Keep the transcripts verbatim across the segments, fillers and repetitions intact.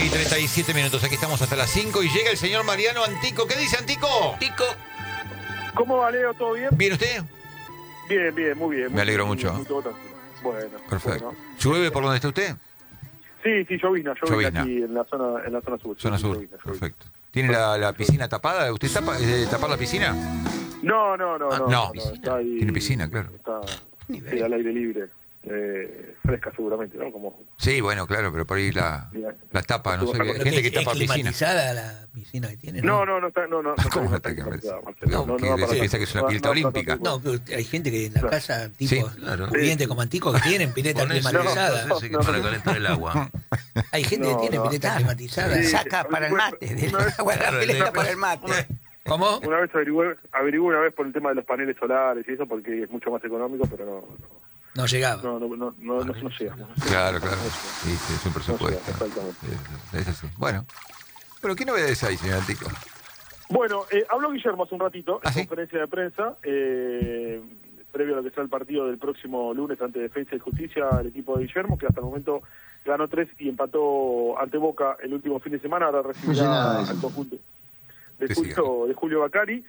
y treinta y siete minutos, aquí estamos hasta las cinco y llega el señor Mariano Antico. ¿Qué dice Antico? Tico. ¿Cómo va, Leo? ¿Todo bien? ¿Bien usted? Bien, bien, muy bien. Me muy alegro bien, mucho. muy- muy- todo bueno. Perfecto. Bueno. ¿Llueve por donde está usted? Sí, sí, llovizna, llovizna Llovizna. aquí en la zona, en la zona sur. Zona sí, sur. llovizna, llovizna. Perfecto. ¿Tiene la, la piscina tapada? ¿Usted tapa, eh, tapar la piscina? No, no, no, Ah, no. no. Está ahí, Tiene piscina, claro. Está Nivel. sí, al aire libre. Eh, fresca seguramente, ¿no? Como, Sí, bueno, claro, pero por ahí la, la tapa, no sé, Pero hay Pero gente que es tapa piscina. climatizada la piscina que tiene, no, ¿no? no, no está, no, no, no está, ¿Cómo no está está climatizada? climatizada, Marcelo. No, No, no, que va para piensa tanto. que es una No, pileta no, olímpica. no, No, pero hay gente que en la casa, Sí. tipo, Claro. pudiente como Antico, que tienen pileta Ponés climatizada. no, que para calentar el agua. Hay gente No, que tiene no. pileta climatizada. Sí. Saca para el mate, del Una vez- agua de la Claro, pileta le- para el mate. ¿Cómo? Una vez averigué, averigué una vez por el tema de los paneles solares y eso, porque es mucho más económico, pero no, No llegaba. no, no, no, no, no, no, no llegamos. Claro, claro. Sí, sí, es un presupuesto. No llega, exactamente. Es, es así. Bueno. Pero ¿qué novedades hay, señor Antico? Bueno, eh, habló Guillermo hace un ratito ¿Ah, en sí? conferencia de prensa, eh, previo a lo que sea el partido del próximo lunes ante Defensa y Justicia, el equipo de Guillermo, que hasta el momento ganó tres y empató ante Boca el último fin de semana, ahora recibirá al conjunto de Que siga. Julio, de Julio Bacari.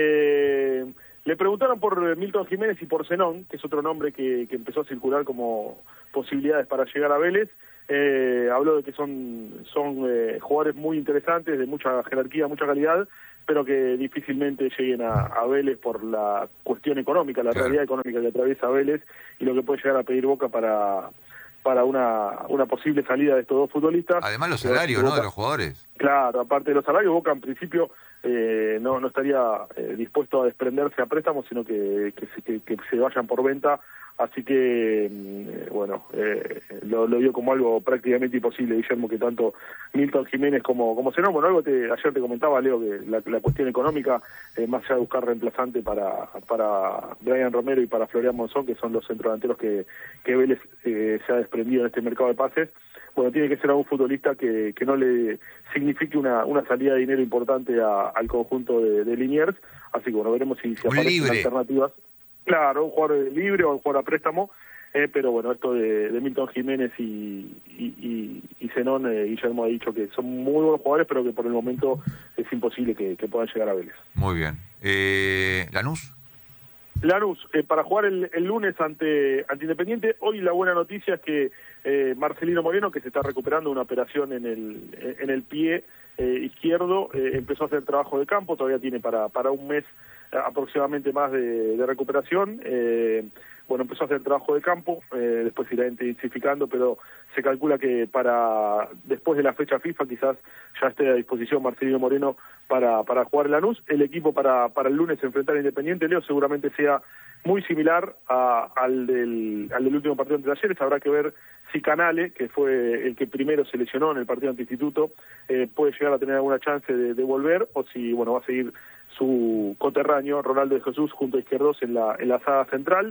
Eh, le preguntaron por Milton Jiménez y por Zenón, que es otro nombre que, que empezó a circular como posibilidades para llegar a Vélez. Eh, habló de que son, son eh, jugadores muy interesantes, de mucha jerarquía, mucha calidad, pero que difícilmente lleguen a, a Vélez por la cuestión económica, la Claro. realidad económica que atraviesa Vélez y lo que puede llegar a pedir Boca para, para una, una posible salida de estos dos futbolistas. Además los Pero salarios, si ¿no? Boca- De los jugadores. Claro, aparte de los salarios, Boca en principio eh, no, no estaría eh, dispuesto a desprenderse a préstamos, sino que, que, se- que, que se vayan por venta. Así que, mm, eh, bueno, eh, lo, lo vio como algo prácticamente imposible, Guillermo, que tanto Milton Jiménez como, como Zenón. Bueno, algo te, ayer te comentaba, Leo, que la, la cuestión económica, eh, más allá de buscar reemplazante para, para Brian Romero y para Florian Monzón, que son los centrodelanteros que, que Vélez eh, se ha desprendido en este mercado de pases, bueno, tiene que ser algún futbolista que, que no le signifique una, una salida de dinero importante a- al conjunto de, de Liniers. Así que bueno, veremos si, si Un aparecen libre. alternativas. Claro, un jugador libre o un jugador a préstamo, eh, pero bueno, esto de, de Milton Jiménez y, y, y, y Zenón, eh, Guillermo ha dicho que son muy buenos jugadores, pero que por el momento es imposible que, que puedan llegar a Vélez. Muy bien. Eh, ¿Lanús? Lanús, eh, para jugar el, el lunes ante, ante Independiente, hoy la buena noticia es que eh, Marcelino Moreno, que se está recuperando de una operación en el, en el pie eh, izquierdo, eh, empezó a hacer trabajo de campo, todavía tiene para, para un mes eh, aproximadamente más de, de recuperación. Eh, bueno, empezó a hacer trabajo de campo, eh, después irá intensificando, pero se calcula que para después de la fecha FIFA quizás ya esté a disposición Marcelino Moreno para, para jugar en Lanús. El equipo para, para el lunes enfrentar a Independiente, Leo, seguramente sea muy similar a- al, del, al del último partido ante Talleres. Habrá que ver si Canale, que fue el que primero se lesionó en el partido ante Instituto, eh, puede llegar a tener alguna chance de, de volver, o si bueno va a seguir su coterráneo, Ronaldo de Jesús, junto a Izquierdos en la, en la saga central.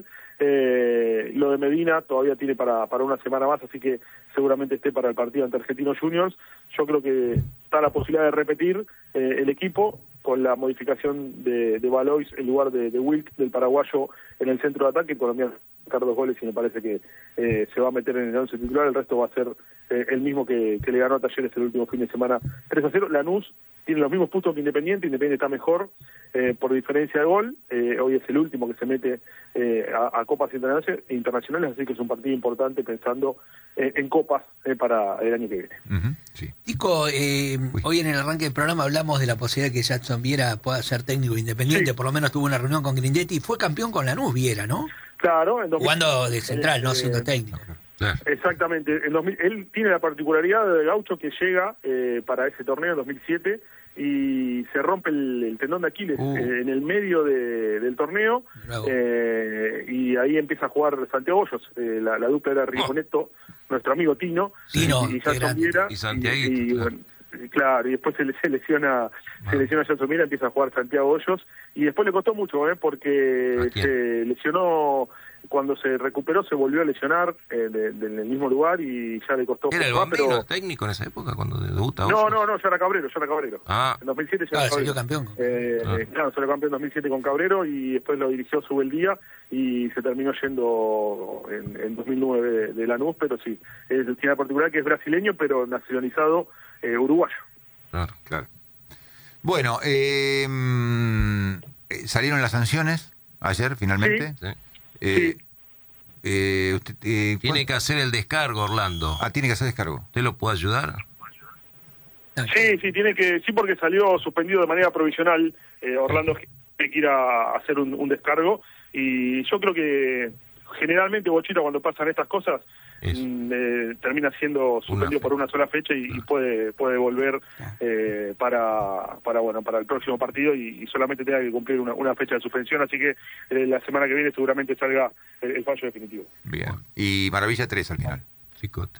Eh, lo de Medina todavía tiene para, para una semana más, así que seguramente esté para el partido ante Argentinos Juniors. Yo creo que está la posibilidad de repetir eh, el equipo con la modificación de, de Valois en lugar de, de Wilk, del paraguayo, en el centro de ataque. El colombiano marcar dos goles y me parece que eh, se va a meter en el once titular. El resto va a ser eh, el mismo que, que le ganó a Talleres el último fin de semana tres a cero. Lanús tiene los mismos puntos que Independiente. Independiente está mejor eh, por diferencia de gol. Eh, hoy es el último que se mete eh, a, a Copas Internacionales, internacionales, así que es un partido importante pensando eh, en Copas eh, para el año que viene. Ujú, sí. Tico, eh, Uy. hoy en el arranque del programa hablamos de la posibilidad de que Jackson Viera pueda ser técnico independiente, Sí. por lo menos tuvo una reunión con Grindetti y fue campeón con Lanús, Viera, ¿no? Claro, en dos mil Jugando de central, no eh, siendo técnico. Claro. Exactamente. En dos mil él tiene la particularidad de Gaucho que llega eh, para ese torneo en dos mil siete y se rompe el, el tendón de Aquiles Uh. eh, en el medio de- del torneo. Bravo. Eh, y ahí empieza a jugar Santiago Hoyos. Eh, la, la dupla era Rigoneto, nuestro amigo Tino, Tino, y, y qué Jackson grande. Viera. Y Santiaguito, y, claro. bueno, y claro, y después se, le- se lesiona se lesiona Jackson Viera, empieza a jugar Santiago Hoyos, y después le costó mucho, ¿eh? porque ¿A quién? se lesionó cuando se recuperó se volvió a lesionar eh, de, de, en el mismo lugar y ya le costó... ¿Era el más, Bambino pero... técnico en esa época cuando debuta? No, Hoyos? no, no, ya era Cabrero, ya era Cabrero. Ah. En dos mil siete ya Ah, era salió Cabrero. campeón. Eh, Ah. Claro, salió campeón en dos mil siete con Cabrero y después lo dirigió Subeldía y se terminó yendo en, en dos mil nueve de, de Lanús, pero sí, es, tiene la particularidad que es brasileño, pero nacionalizado eh, uruguayo. Claro. Claro. Bueno, eh, mm, eh, salieron las sanciones ayer, finalmente. Sí. Eh, Sí. eh, usted, eh, Tiene ¿cuál- que hacer el descargo, Orlando. Ah, tiene que hacer descargo. ¿Usted lo puede ayudar? Sí, sí, tiene que, sí, porque salió suspendido de manera provisional. Eh, Orlando tiene que ir a hacer un, un descargo y yo creo que generalmente, Bochita, cuando pasan estas cosas, Eso. mm, eh, termina siendo suspendido fe- por una sola fecha y, y puede puede volver eh, para para bueno para el próximo partido y, y solamente tenga que cumplir una, una fecha de suspensión, así que eh, la semana que viene seguramente salga el, el fallo definitivo. Bien. Y Maravilla tres al final. Chicota.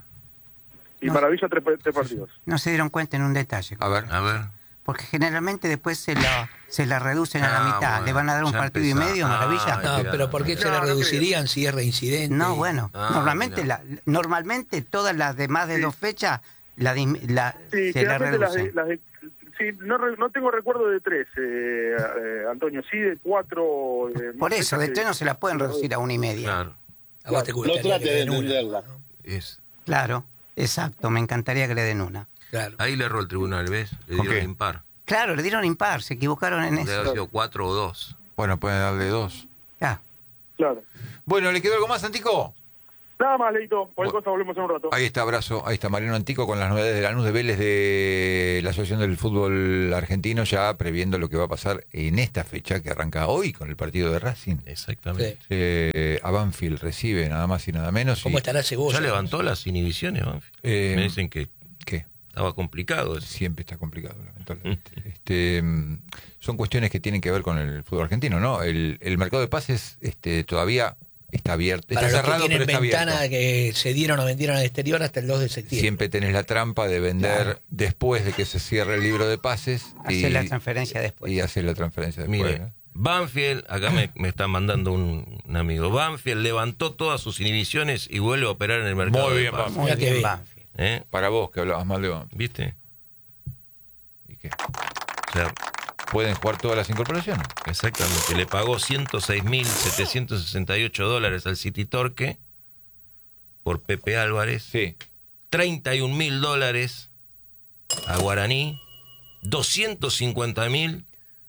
Y No. Maravilla tres, tres partidos. No se dieron cuenta en un detalle. A ver. A ver. Porque generalmente después se la, se la reducen a la Ah, mitad. bueno, ¿Le van a dar un ya partido y empezá. medio, Ah, Maravilla? No, Mirá. pero ¿por qué se No, la no reducirían si es reincidente? No, bueno. Ah, normalmente mirá. la, normalmente todas las de más de Sí. dos fechas la, dim- la- Sí, se la generalmente las de, reducen. las de- sí, no, re- no tengo recuerdo de tres, eh, eh, Antonio, sí de cuatro. eh, Por más eso, fechas de que- tres no se la pueden reducir a una y media. Claro. A vos te No gustaría trate que de den una, entenderla. ¿no? Es. Claro, exacto. Me encantaría que le den una. Claro. Ahí le erró el tribunal, ¿ves? Le ¿Con dieron qué? impar. Claro, le dieron impar, se equivocaron en Debe eso. haber sido cuatro o dos. Bueno, pueden darle dos. Ah, Claro. Bueno, ¿le quedó algo más, Antico? Nada más, Leito, cualquier Bueno. cosa volvemos en un rato. Ahí está, abrazo. Ahí está Mariano Antico con las novedades de Lanús de Vélez de la Asociación del Fútbol Argentino, ya previendo lo que va a pasar en esta fecha que arranca hoy con el partido de Racing. Exactamente. Sí. Eh, a Banfield recibe nada más y nada menos. ¿Cómo y- estará Cebolla? Ya levantó las inhibiciones, Banfield. Eh, Me dicen que ¿Qué? estaba complicado eso. Siempre está complicado, lamentablemente. este, mm, son cuestiones que tienen que ver con el fútbol argentino, ¿no? El, el mercado de pases este, todavía está abierto. Para Está los cerrado, que pero tienen está ventana abierto. que se dieron o vendieron al exterior hasta el dos de septiembre. Siempre tenés la trampa de vender Claro. después de que se cierre el libro de pases. hacer la transferencia después. Y hacer la transferencia después. Mire, ¿no? Banfield, acá me, me está mandando un, un amigo. Banfield levantó todas sus inhibiciones y vuelve a operar en el mercado. Muy de bien, pases. Banfield. Muy Mirá que bien, bien. Banfield. ¿Eh? Para vos, que hablabas mal de Banfield. ¿Viste? ¿Y qué? O sea, ¿Pueden jugar todas las incorporaciones? exactamente. Le pagó ciento seis mil setecientos sesenta y ocho dólares al City Torque por Pepe Álvarez. Sí. treinta y un mil dólares a Guaraní. doscientos cincuenta mil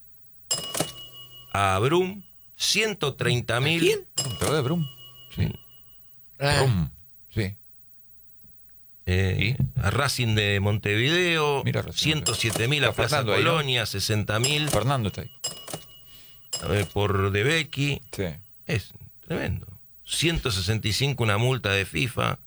a Brum. ciento treinta mil. ¿Quién? ¿Te acuerdas de Brum? Sí. Ah, Brum. Sí. Eh, a Racing de Montevideo, Mira, Racing. ciento siete mil a Está Plaza Fernando ahí, ¿no? Colonia, sesenta mil Fernando está ahí. por De Becky. Sí. Es tremendo. ciento sesenta y cinco una multa de FIFA.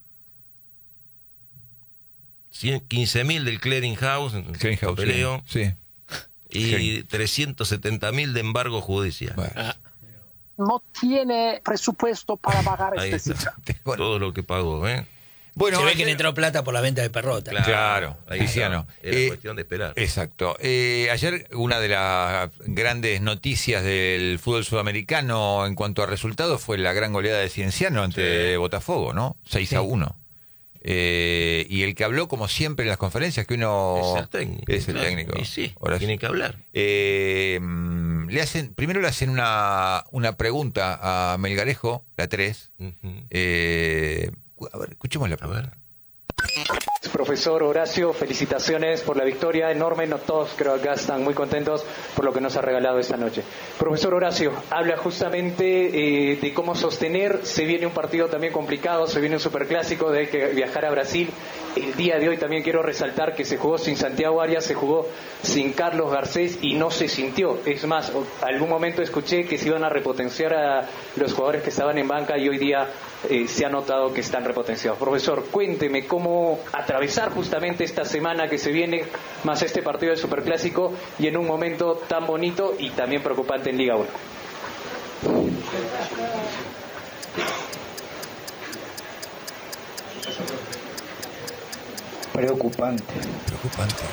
quince mil del Clearing House, Clearinghouse, sí. papeleo, Sí. y Sí. trescientos setenta mil de embargo judicial. Bueno. ah, No tiene presupuesto para pagar Ahí este está. cifra. Bueno, Todo lo que pagó, ¿eh? bueno, se ve ayer- que le entró plata por la venta de perrota. Claro, ahí Tiziano. está. Era Eh, cuestión de esperar. Exacto. Eh, ayer una de las grandes noticias del fútbol sudamericano en cuanto a resultados fue la gran goleada de Cienciano ante Sí. Botafogo, ¿no? seis a uno. Eh, y el que habló, como siempre en las conferencias, que uno... es el técnico. Es el claro. técnico. Y sí, Ahora sí. tiene que hablar. Eh, mm, le hacen, primero le hacen una, una pregunta a Melgarejo, la tres. Ujú. Eh, a ver, escuchemos la A pregunta. ver. Profesor Horacio, felicitaciones por la victoria enorme. No todos creo acá están muy contentos por lo que nos ha regalado esta noche. Profesor Horacio, habla justamente eh, de cómo sostener. Se viene un partido también complicado, se viene un superclásico, de que viajar a Brasil. El día de hoy también quiero resaltar que se jugó sin Santiago Arias, se jugó sin Carlos Garcés y no se sintió. Es más, algún momento escuché que se iban a repotenciar a los jugadores que estaban en banca y hoy día eh, se ha notado que están repotenciados. Profesor, cuénteme cómo atravesar justamente esta semana que se viene, más este partido del Superclásico y en un momento tan bonito y también preocupante en Liga uno. Preocupante. Preocupante.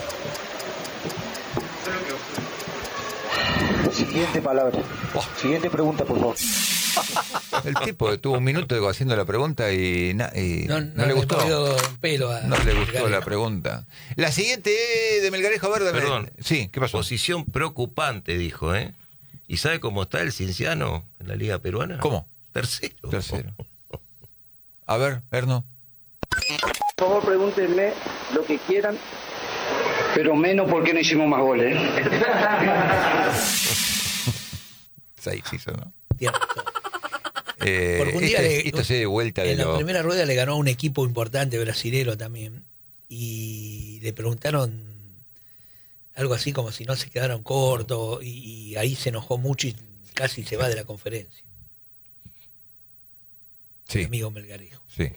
Siguiente palabra. Siguiente pregunta, por favor. El tipo tuvo un minuto haciendo la pregunta y, na, y No, no, no le gustó. un pelo a No le gustó Melgarejo. la pregunta. La siguiente de Melgarejo, a ver, dame- Perdón. Sí, ¿qué pasó? Posición preocupante, dijo, ¿eh? ¿Y sabe cómo está el Cienciano en la Liga Peruana? ¿Cómo? Tercero. Tercero. A ver, Erno. Por favor, pregúntenme lo que quieran, pero menos por qué no hicimos más goles. Seis hizo, ¿no? Tiene razón. Eh, Porque un día este- le- esto se de vuelta de En la lo... primera rueda le ganó a un equipo importante brasilero también. Y le preguntaron algo así como si no se quedaron cortos. Y, y ahí se enojó mucho y casi se va de la conferencia. Sí, Mi amigo Melgarejo. sí.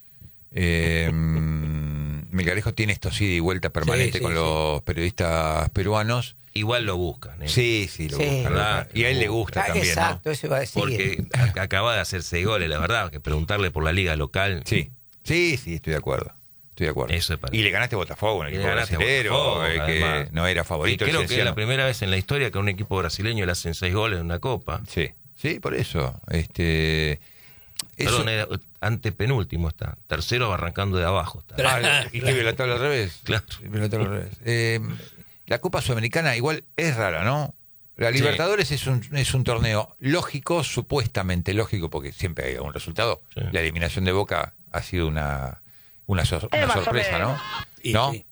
Eh, mm, Melgarejo tiene esto sí de vuelta permanente Sí, sí, con sí. los periodistas peruanos. Igual lo buscan, ¿eh? Sí, sí, lo Sí. buscan, ¿Verdad? y a él le gusta Ah, también, exacto, eso iba a decir. Porque ac- acaba de hacer seis goles, la verdad, que preguntarle por la liga local. ¿no? Sí, sí, sí, estoy de acuerdo. Estoy de acuerdo. Eso es para- Y le ganaste a Botafogo, un Y equipo le ganaste a brasilero, Botafogo, eh, que además. no era Y favorito. el creo que es Cienciano. la primera vez en la historia que a un equipo brasileño le hacen seis goles en una copa. Sí, sí, por eso. Este, eso- Perdón, era antepenúltimo está. Tercero arrancando de abajo está. Ah, ¿y qué vio la tabla al revés? Claro. Vio la tabla al revés. Eh, la Copa Sudamericana igual es rara, ¿no? La Sí. Libertadores es un es un torneo lógico, supuestamente lógico, porque siempre hay algún resultado. Sí. La eliminación de Boca ha sido una, una, sor- una sorpresa, ¿no? Y ¿No? sí.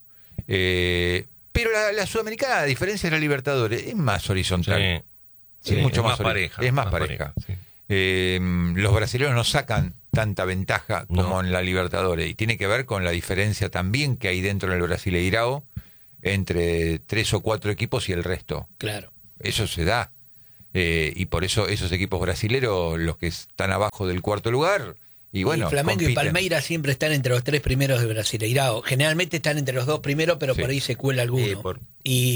Eh, pero la, la Sudamericana, a diferencia de la Libertadores, es más horizontal. Sí. es mucho es más, más ori- pareja. Es más, pareja. sí. Eh, los brasileños no sacan tanta ventaja como No. en la Libertadores y tiene que ver con la diferencia también que hay dentro del Brasileirao entre tres o cuatro equipos y el resto. Claro. Eso se da. Eh, y por eso esos equipos brasileros, los que están abajo del cuarto lugar, y bueno, y Flamengo y compiten. Palmeiras siempre están entre los tres primeros de Brasileirao. Generalmente están entre los dos primeros, pero Sí. por ahí se cuela alguno. Sí, por-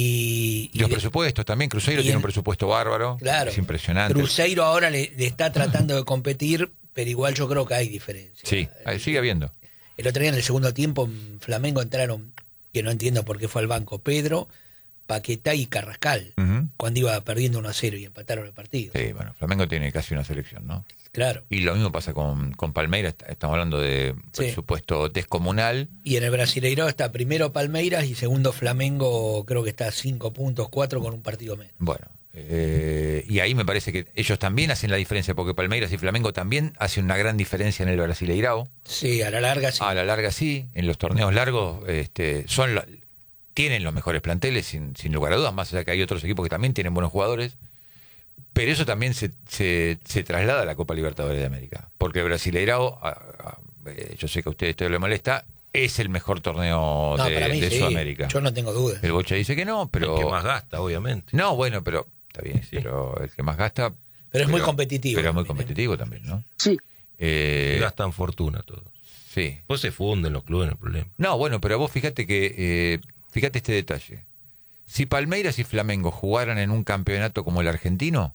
Y, y Los de- presupuestos también, Cruzeiro y tiene en- un presupuesto bárbaro, claro, es impresionante. Cruzeiro ahora le, le está tratando de competir, pero igual yo creo que hay diferencia. Sí, ahí sigue habiendo. El otro día en el segundo tiempo en Flamengo entraron, que no entiendo por qué fue al banco, Pedro, Paquetá y Carrascal, Ujú. cuando iba perdiendo uno a cero y empataron el partido. Sí, bueno, Flamengo tiene casi una selección, ¿no? Claro. Y lo mismo pasa con, con Palmeiras, est- estamos hablando de Sí. presupuesto descomunal. Y en el Brasileirao está primero Palmeiras y segundo Flamengo, creo que está a cinco puntos, cuatro con un partido menos. Bueno, eh, y ahí me parece que ellos también hacen la diferencia, porque Palmeiras y Flamengo también hacen una gran diferencia en el Brasileirao. Sí, a la larga sí. A la larga sí, en los torneos largos este, son la- tienen los mejores planteles, sin, sin lugar a dudas, más allá que hay otros equipos que también tienen buenos jugadores. Pero eso también se, se, se traslada a la Copa Libertadores de América. Porque el Brasileirao, a- a- eh, yo sé que a ustedes esto le molesta, es el mejor torneo No, de, para mí de sí, Sudamérica. yo no tengo dudas. El Bocha dice que no, pero... El que más gasta, obviamente. No, bueno, pero está bien, Sí. pero el que más gasta... Pero es muy competitivo Pero es muy también, ¿eh? competitivo también, ¿no? Sí. Eh, Y gastan fortuna todos. sí. Después se funden los clubes, no hay problema. No, bueno, pero vos fíjate que... eh, fíjate este detalle. Si Palmeiras y Flamengo jugaran en un campeonato como el argentino,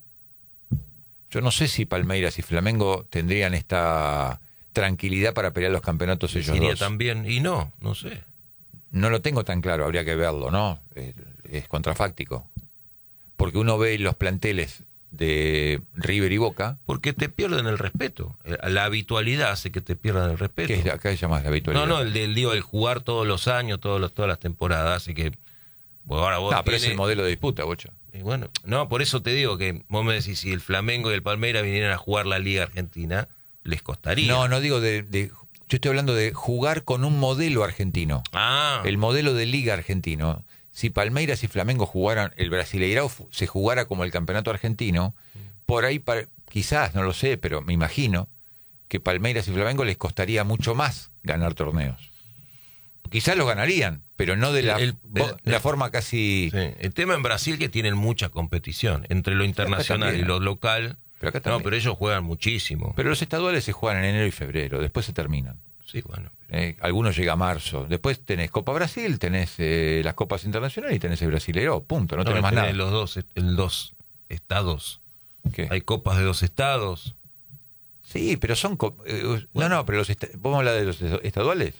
yo no sé si Palmeiras y Flamengo tendrían esta tranquilidad para pelear los campeonatos ellos Iría dos. también, y no, no sé. No lo tengo tan claro, habría que verlo, ¿no? Es, es contrafáctico. Porque uno ve los planteles de River y Boca, Porque te pierden el respeto. Eh, La habitualidad hace que te pierdan el respeto. que es, acá se llama la habitualidad. No, no, el del digo, el jugar todos los años, todos los, todas las temporadas, así que bueno, ahora vos No, pero es tenés- el modelo de disputa, Bocha. y bueno, no, por eso te digo que vos me decís, si el Flamengo y el Palmeiras vinieran a jugar la Liga Argentina, les costaría. No, no digo de, de... Yo estoy hablando de jugar con un modelo argentino. Ah, El modelo de liga argentino. Si Palmeiras y Flamengo jugaran, el Brasileirao fu- se jugara como el campeonato argentino, por ahí pa- quizás, no lo sé, pero me imagino que Palmeiras y Flamengo les costaría mucho más ganar torneos. Quizás los ganarían, pero no de la, El- el- bo- el- la forma casi... sí. El tema en Brasil que tienen mucha competición entre lo internacional también. y lo local. Pero acá No, también. pero ellos juegan muchísimo. Pero los estaduales se juegan en enero y febrero, después se terminan. Sí, bueno. Eh, algunos llega a marzo. Después tenés Copa Brasil, tenés eh, las Copas Internacionales y tenés el Brasileirao, punto, no, tenés más tenés nada. los dos, el dos estados. ¿Qué? Hay copas de dos estados. Sí, pero son... co- eh, no, no, pero los esta- ¿vos hablas de los estaduales?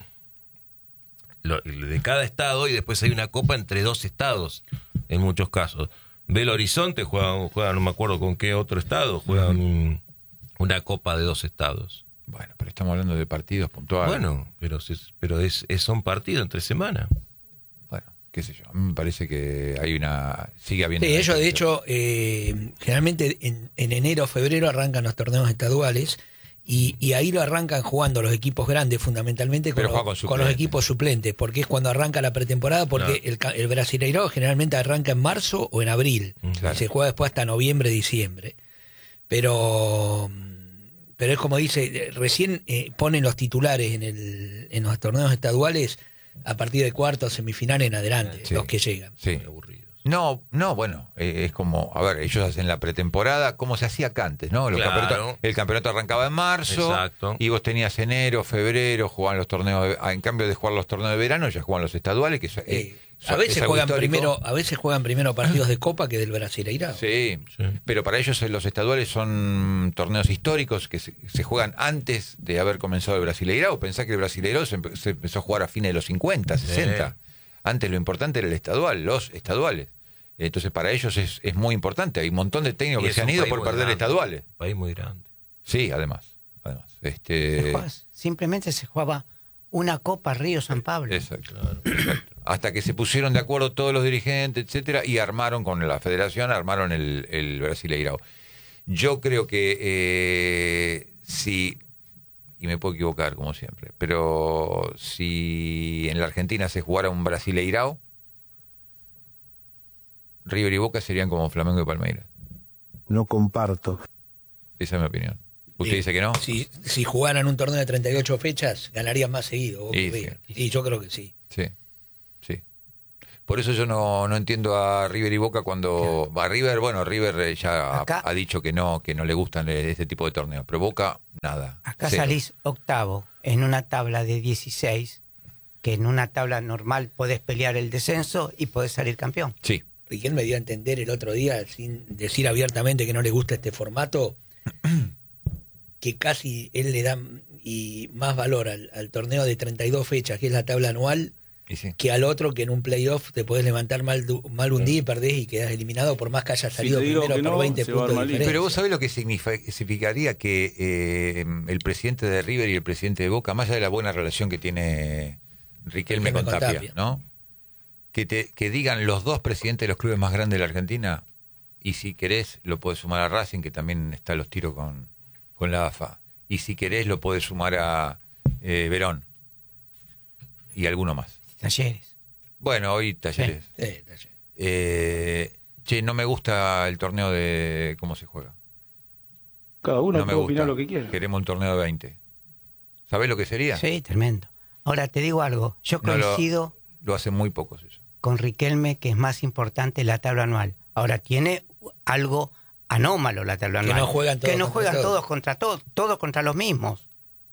Lo- de cada estado y después hay una copa entre dos estados en muchos casos. Belo Horizonte juega, juega no me acuerdo con qué otro estado, juegan un- Una copa de dos estados. Bueno, pero estamos hablando de partidos puntuales. Bueno, pero, se- pero es, es son partidos entre semana. Bueno, qué sé yo. A mí me parece que hay una... Sigue habiendo... Sí, una ellos de diferencia. hecho, eh, generalmente en, en enero o febrero arrancan los torneos estaduales y, y ahí lo arrancan jugando los equipos grandes fundamentalmente con, Pero los, juega con con los suplentes. equipos suplentes, porque es cuando arranca la pretemporada, porque Claro. el, ca- el Brasileirao generalmente arranca en marzo o en abril, Claro. y se juega después hasta noviembre, diciembre. Pero... Pero es como dice, eh, recién eh, ponen los titulares en, el, en los torneos estaduales a partir de cuartos, semifinales en adelante, Sí. los que llegan. Sí. Muy aburridos. No, no, bueno, eh, es como, a ver, ellos hacen la pretemporada como se hacía acá antes, ¿no? Los Claro. campeonatos- el campeonato arrancaba en marzo Exacto. y vos tenías enero, febrero, jugaban los torneos, de- ah, en cambio de jugar los torneos de verano, ya jugaban los estaduales, que son- Eh, eh, a son- veces es algo juegan histórico. primero, a veces juegan primero partidos de Copa que del Brasileirao. Sí, Sí. pero para ellos eh, los estaduales son torneos históricos que se, se juegan antes de haber comenzado el Brasileirao. Pensá que el Brasileirao se, empe- se empezó a jugar a fines de los cincuenta, sesenta. Antes lo importante era el estadual, los estaduales. Entonces para ellos es, es muy importante. Hay un montón de técnicos Y que es se han un ido país por muy perder grande. estaduales. País muy grande. Sí, además. además Se este, jugaba- simplemente se jugaba una Copa Río San Pablo. exacto, exacto. Hasta que se pusieron de acuerdo todos los dirigentes, etcétera, y armaron con la federación, armaron el, el Brasileirao. Yo creo que eh, si, y me puedo equivocar como siempre, pero si en la Argentina se jugara un Brasileirao, River y Boca serían como Flamengo y Palmeiras. No comparto. Esa es mi opinión. ¿Usted Sí. dice que no? Si, si jugaran un torneo de treinta y ocho fechas, ganarían más seguido. Boca y Sí, River. Y yo creo que sí. Sí, sí. Por eso yo no, no entiendo a River y Boca cuando va a River. Bueno, River eh, ya ha, Acá- ha dicho que no, que no le gustan eh, este tipo de torneos. Pero Boca, nada. Acá Cero. salís octavo en una tabla de dieciséis, que en una tabla normal podés pelear el descenso y podés salir campeón. Sí, Riquelme me dio a entender el otro día, sin decir abiertamente que no le gusta este formato, que casi él le da y más valor al, al torneo de treinta y dos fechas, que es la tabla anual, y sí. que al otro, que en un playoff te podés levantar mal, du- mal un día y perdés y quedás eliminado por más que hayas Si salido te digo primero que por no, veinte se va a puntos de armar lío. diferencia. Pero vos sabés lo que significa- significaría que eh, el presidente de River y el presidente de Boca, más allá de la buena relación que tiene Riquelme Riquelme con con Tapia, Tapia. ¿no? Que, te, que digan los dos presidentes de los clubes más grandes de la Argentina, y si querés lo podés sumar a Racing, que también está a los tiros con, con la A F A, y si querés lo podés sumar a eh, Verón y alguno más. Talleres. Bueno, hoy Talleres. Sí, sí, Talleres. Eh, che, no me gusta el torneo de cómo se juega. Cada uno No me puede opinar gusta. lo que quiera. Queremos un torneo de veinte. ¿Sabés lo que sería? Sí, tremendo. Ahora te digo algo, yo No lo- coincido Lo hacen muy pocos eso. con Riquelme que es más importante la tabla anual. Ahora tiene algo anómalo la tabla Que anual. no juegan todos Que no contra juegan todos. todos contra todos, todos contra los mismos.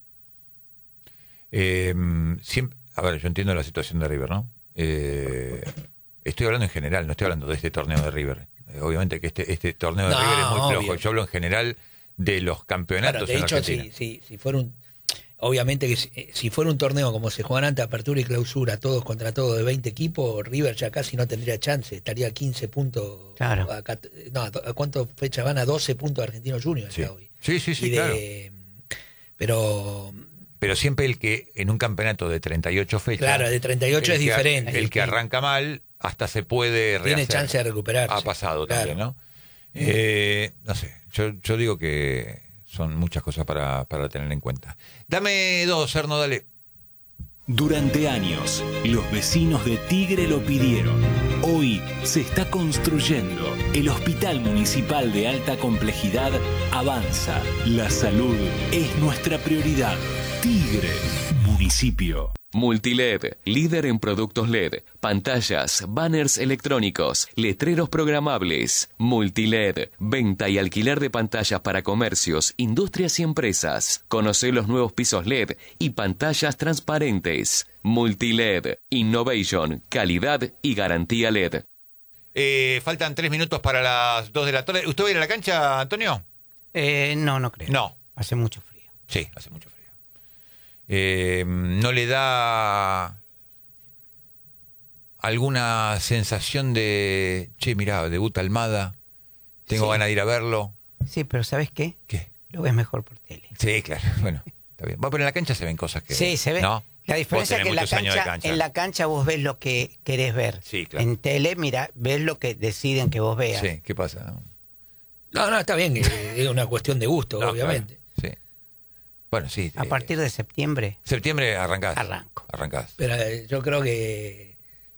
Eh, siempre, a ver, yo entiendo la situación de River, ¿no? Eh, estoy hablando en general, no estoy hablando de este torneo de River. Eh, obviamente que este, este torneo de No, River es muy obvio. flojo. Yo hablo en general de los campeonatos Claro, de en hecho, Argentina. si, si, si fuera un. Obviamente que si, si fuera un torneo como se juegan antes, apertura y clausura, todos contra todos de veinte equipos, River ya casi no tendría chance, estaría a quince puntos. Claro. A, cat- no, ¿a cuántas fechas van? A doce puntos de Argentinos Juniors Sí. ya hoy. Sí, sí, sí, Y de- Pero, Pero siempre el que en un campeonato de treinta y ocho fechas. claro, de treinta y ocho el es que ar- diferente. El que arranca mal, hasta se puede rehacer. tiene chance de recuperarse. Ha pasado Claro. también, ¿no? Eh, no sé, yo, yo digo que son muchas cosas para, para tener en cuenta. Dame dos, Erno, dale. Durante años, los vecinos de Tigre lo pidieron. Hoy se está construyendo. El Hospital Municipal de Alta Complejidad avanza. La salud es nuestra prioridad. Tigre, municipio. Multiled, líder en productos L E D, pantallas, banners electrónicos, letreros programables. Multiled, venta y alquiler de pantallas para comercios, industrias y empresas. Conoce los nuevos pisos L E D y pantallas transparentes. Multiled, innovation, calidad y garantía L E D. Eh, faltan tres minutos para las dos de la tarde. ¿Usted va a ir a la cancha, Antonio? Eh, no, no creo. No. Hace mucho frío. Sí, hace mucho frío. Eh, ¿No le da alguna sensación de, che, mirá, debuta Almada, tengo Sí. ganas de ir a verlo? Sí, pero ¿sabes qué? ¿Qué? Lo ves mejor por tele. Sí, claro, bueno, está bien. Bueno, pero en la cancha se ven cosas que... Sí, se ve. ¿no? La diferencia es que en la, cancha, cancha. en la cancha vos ves lo que querés ver. Sí, claro. En tele, mira, ves lo que deciden que vos veas. Sí, ¿qué pasa? No, no, está bien, es una cuestión de gusto, No, obviamente. Claro, sí. Bueno, sí. A eh, partir de septiembre. Septiembre arrancás. Arranco. Arrancás. Pero eh, yo creo que...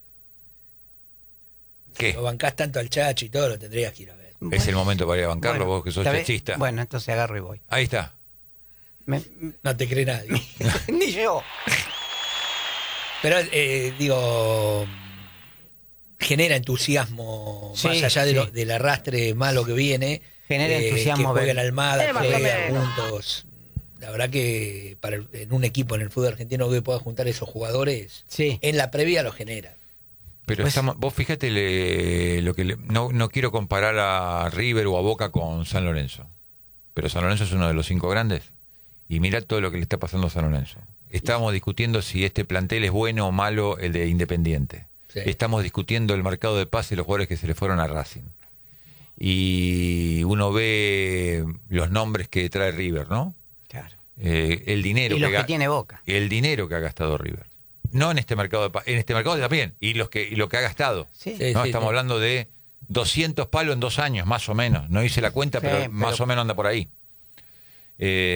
¿Qué? Si lo bancás tanto al Chacho y todo, lo tendrías que ir a ver. Es bueno, el momento para ir a bancarlo, bueno, vos que sos ¿sabés? chachista. Bueno, entonces agarro y voy. Ahí está. Me, no te cree nadie. Ni yo. Pero, eh, digo, genera entusiasmo, sí, más allá sí. de lo, del arrastre malo que viene. Genera eh, entusiasmo. Que jueguen Almada, eh, que jueguen juntos. La verdad que para el, en un equipo en el fútbol argentino que pueda juntar esos jugadores, sí. en la previa lo genera. Pero pues, estamos, vos fíjate le, lo que le, no, no quiero comparar a River o a Boca con San Lorenzo, pero San Lorenzo es uno de los cinco grandes y mirá todo lo que le está pasando a San Lorenzo. Estábamos discutiendo si este plantel es bueno o malo el de Independiente. Sí. Estamos discutiendo el mercado de pase y los jugadores que se le fueron a Racing. Y uno ve los nombres que trae River, ¿no? Claro. Eh, el dinero y los que, que tiene Boca. El dinero que ha gastado River. No en este mercado, de, en este mercado también, y los que y lo que ha gastado. Sí. ¿no? Sí, Estamos sí. hablando de doscientos palos en dos años, más o menos. No hice la cuenta, sí, pero, pero más o menos anda por ahí. Eh,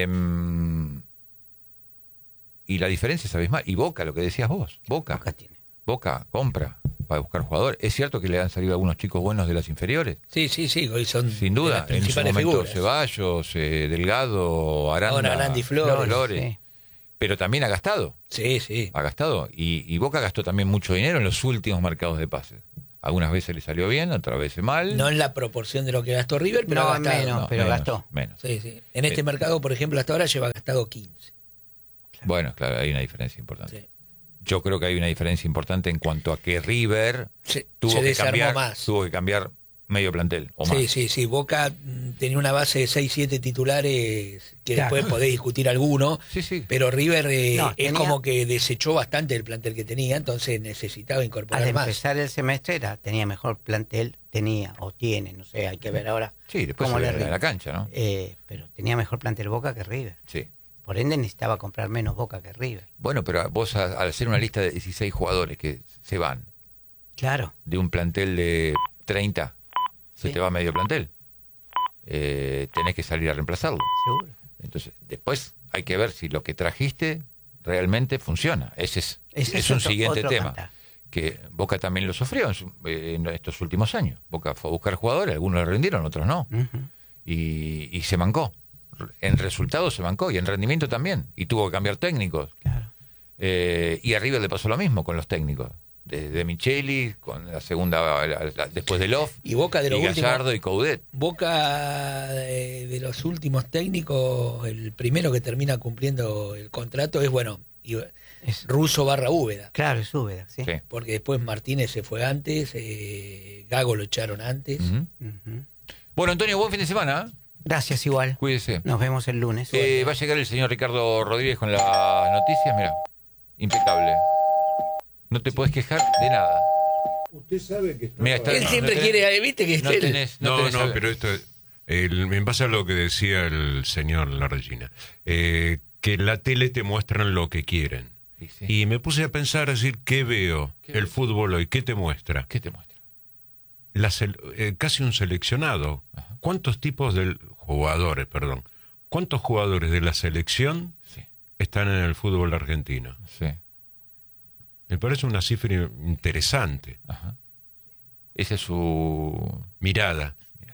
y la diferencia es abismal. Y Boca, lo que decías vos, Boca. Boca tiene. Boca compra para buscar jugadores. ¿Es cierto que le han salido algunos chicos buenos de las inferiores? Sí, sí, sí, hoy son sin duda. de las En su principales momento figuras. Ceballos, eh, Delgado, Aranda, Ahora Aranda y Flores. Flores. Sí. Pero también ha gastado. Sí, sí. Ha gastado. Y, y Boca gastó también mucho dinero en los últimos mercados de pases. Algunas veces le salió bien, otras veces mal. No en la proporción de lo que gastó River, pero no, ha gastado. menos, No, pero menos, gastó. Menos. Sí, sí. En este Eh, mercado, por ejemplo, hasta ahora lleva gastado quince. Bueno, claro, hay una diferencia importante. Sí. Yo creo que hay una diferencia importante en cuanto a que River Se, tuvo, se que desarmó cambiar, más. tuvo que cambiar medio plantel o más. Sí, sí, sí. Boca mm, tenía una base de seis siete titulares que Claro. después podés discutir alguno, Sí, sí. pero River eh, No, es tenía- como que desechó bastante el plantel que tenía, entonces necesitaba incorporar Al más. empezar el semestre era, tenía mejor plantel, tenía o tiene, no sé, hay que ver ahora Sí, después cómo se le ve en rinde. la cancha, ¿no? Eh, pero tenía mejor plantel Boca que River. Sí. Por ende necesitaba comprar menos Boca que River. Bueno, pero vos a- al hacer una lista de dieciséis jugadores que se van Claro. de un plantel de treinta, se Sí. te va medio plantel. Eh, tenés que salir a reemplazarlo. Seguro. Entonces, después hay que ver si lo que trajiste realmente funciona. Ese es, Ese es es un otro- siguiente otro tema. cantar. Que Boca también lo sufrió en, su- eh, en estos últimos años. Boca fue a buscar jugadores, algunos le rindieron, otros no. Ujú. Y, y se mancó. En resultados se mancó y en rendimiento también. Y tuvo que cambiar técnicos. Claro. Eh, y a River le pasó lo mismo con los técnicos. De, de Micheli, con la segunda, la- la- después de Love, Y Boca de y los últimos, Gallardo y Coudet. Boca de, de los últimos técnicos, el primero que termina cumpliendo el contrato es, bueno, y- Es- Russo barra Úbeda. Claro, es Úbeda, sí. Sí. Porque después Martínez se fue antes, eh, Gago lo echaron antes. Ujú. Ujú. Bueno, Antonio, buen fin de semana. ¿eh? Gracias igual. Cuídese. Nos vemos el lunes. Eh, va a llegar el señor Ricardo Rodríguez con las noticias, mira, impecable. No te podés quejar de nada. Usted sabe que Mira, está- Él no, siempre no tenés- quiere, viste que No esté- tenés, no, No, tenés no, al- pero esto, el, en base a lo que decía el señor Larregina, eh, que la tele te muestran lo que quieren. Sí, sí. Y me puse a pensar, a decir, ¿qué veo? ¿Qué El ves? fútbol hoy, ¿qué te muestra? ¿Qué te muestra? La sel- eh, casi un seleccionado. Ajá. ¿Cuántos tipos de jugadores, perdón? ¿Cuántos jugadores de la selección Sí, están en el fútbol argentino? sí. Me parece una cifra interesante. Ajá. Ese es su... Mirada.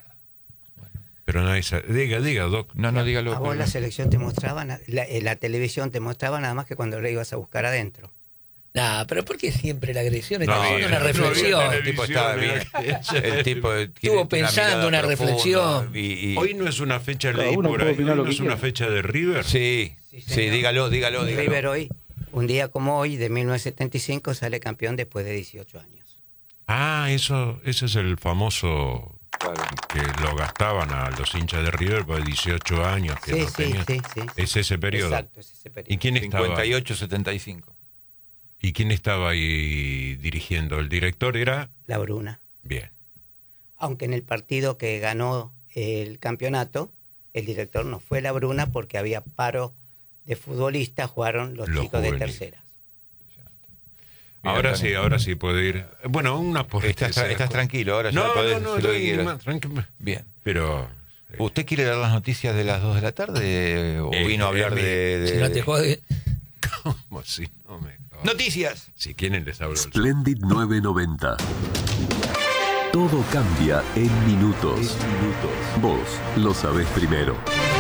Pero nadie sabe. Diga, diga, Doc. No, no, dígalo. A vos la selección te mostraba, na- la, eh, la televisión te mostraba nada más que cuando le ibas a buscar adentro. Nah, pero ¿por qué siempre la agresión? Está No, haciendo no, una no había reflexión. El tipo está bien. El tipo quiere Estuvo una pensando mirada una profunda reflexión. y- y- Hoy no es una fecha, Cada leí uno por puede ahí, opinar hoy lo no que es una quiera. fecha de River. Sí, sí, señor. dígalo, dígalo, dígalo. River hoy, un día como hoy, de mil novecientos setenta y cinco, sale campeón después de dieciocho años. Ah, eso, ese es el famoso Claro. que lo gastaban a los hinchas de River por dieciocho años que Sí, no sí, tenían. sí, sí. Es ese periodo. Exacto, es ese periodo. ¿Y quién estaba? cincuenta y ocho setenta y cinco. ¿Y quién estaba ahí dirigiendo? El director era La Bruna. bien. Aunque en el partido que ganó el campeonato, el director no fue a la Bruna porque había paro de futbolistas, jugaron los, Los chicos de juveniles. tercera. Ahora Mira, sí, Tony. ahora sí puede ir. Bueno, una por Estás, tra- estás tranquilo, ahora ya No, podés no, no, decir lo que estoy quieras. más tranquilo. Bien. Pero ¿Usted quiere dar las noticias de las dos de la tarde o Eh, vino a hablar eh, de, de- Si no te jode. ¿cómo si no me jodas? noticias? Si quieren les hablo. Splendid nueve noventa. Todo cambia en minutos. Vos lo sabés primero.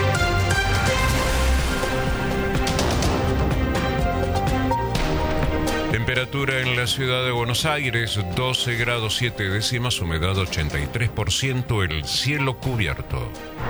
Temperatura en la ciudad de Buenos Aires, doce grados siete décimas, humedad ochenta y tres por ciento, el cielo cubierto.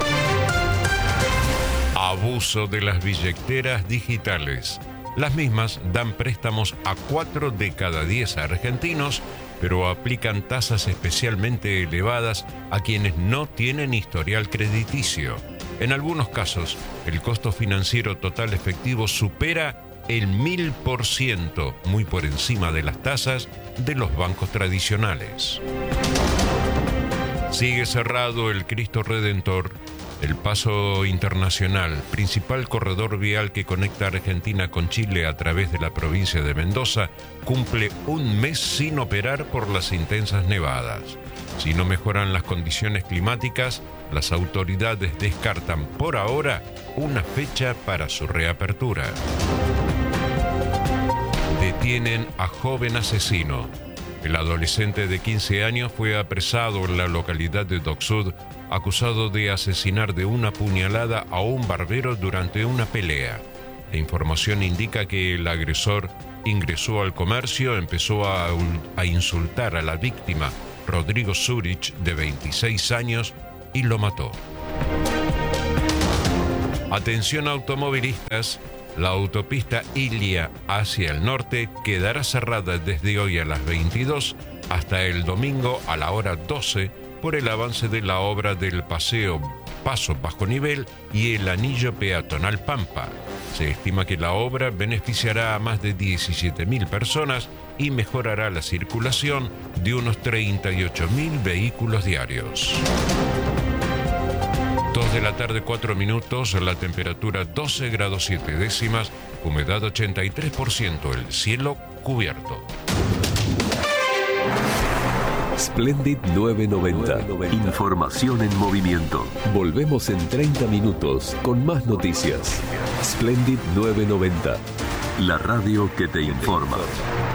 Abuso de las billeteras digitales. Las mismas dan préstamos a cuatro de cada diez argentinos, pero aplican tasas especialmente elevadas a quienes no tienen historial crediticio. En algunos casos, el costo financiero total efectivo supera el mil por ciento, muy por encima de las tasas de los bancos tradicionales. Sigue cerrado el Cristo Redentor, el paso internacional, principal corredor vial que conecta Argentina con Chile a través de la provincia de Mendoza, cumple un mes sin operar por las intensas nevadas. Si no mejoran las condiciones climáticas, las autoridades descartan por ahora una fecha para su reapertura. Detienen a joven asesino. El adolescente de quince años fue apresado en la localidad de Dock Sud, acusado de asesinar de una puñalada a un barbero durante una pelea. La información indica que el agresor ingresó al comercio, empezó a, a insultar a la víctima, Rodrigo Zurich, de veintiséis años, y lo mató. Atención automovilistas, la autopista Ilia hacia el norte quedará cerrada desde hoy a las veintidós hasta el domingo a la hora doce por el avance de la obra del paseo Paso Bajo Nivel y el anillo peatonal Pampa. Se estima que la obra beneficiará a más de diecisiete mil personas y mejorará la circulación de unos treinta y ocho mil vehículos diarios. dos de la tarde, cuatro minutos, la temperatura doce grados siete décimas, humedad ochenta y tres por ciento, el cielo cubierto. Splendid nueve noventa. Información en movimiento. Volvemos en treinta minutos con más noticias. Splendid nueve noventa. La radio que te informa.